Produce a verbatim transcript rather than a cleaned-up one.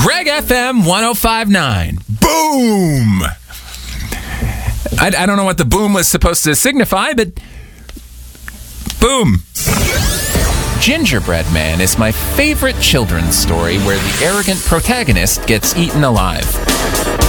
Greg F M one oh five point nine. Boom! I, I don't know what the boom was supposed to signify, but boom. Gingerbread Man is my favorite children's story where the arrogant protagonist gets eaten alive.